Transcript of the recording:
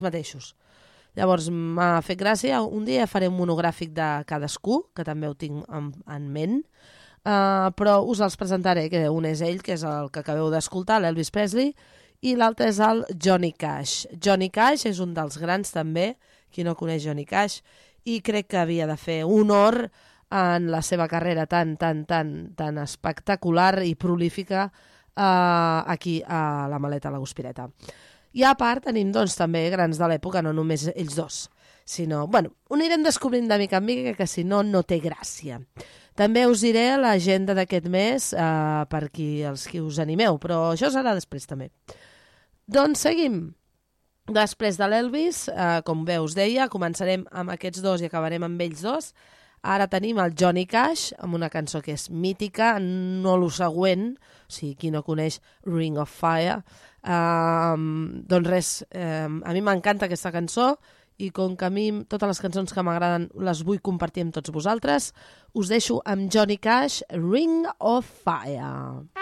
mateixos. Llavors m'ha fet gràcia, un dia faré un monogràfic de cadascú, que també ho tinc en ment, però us els presentaré, que un és ell, que és el que acabeu d'escoltar, l'Elvis Presley, i l'altre és el Johnny Cash. Johnny Cash és un dels grans també, qui no coneix Johnny Cash, i crec que havia de fer honor en la seva carrera tan espectacular i prolífica aquí a la Maleta a la Guspireta. I a part tenim doncs també grans de l'època, no només ells dos, sinó, bueno, ho anirem descobrint de mica en mica, que si no, no té gràcia. També us diré l'agenda d'aquest mes per els qui us animeu, però això serà després també. Doncs seguim. Després de l'Elvis, com bé us deia, començarem amb aquests dos i acabarem amb ells dos. Ara tenim el Johnny Cash, amb una cançó que és mítica, no lo següent, o sigui, qui no coneix Ring of Fire. Doncs res, a mi m'encanta aquesta cançó i com que a mi totes les cançons que m'agraden les vull compartir amb tots vosaltres, us deixo amb Johnny Cash, Ring of Fire.